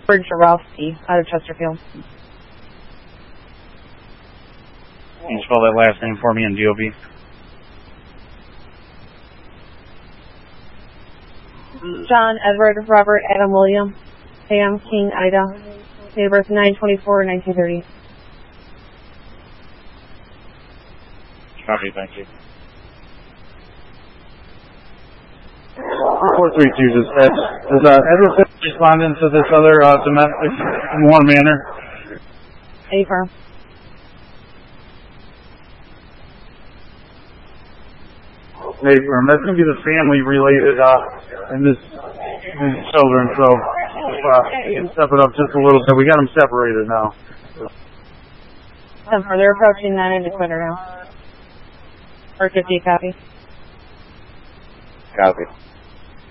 Bergerowski out of Chesterfield. Can you spell that last name for me in DOB? John, Edward, Robert, Adam, William, Sam, King, Ida. Date of birth 9/24/1930. Copy, thank you. 432 dispatch. Is Edward responding to this other domestic in one manner? Affirm. That's going to be the family related and these children, so step it up just a little bit. We got them separated now. They're approaching 9 into Twitter now. 450, copy. Copy.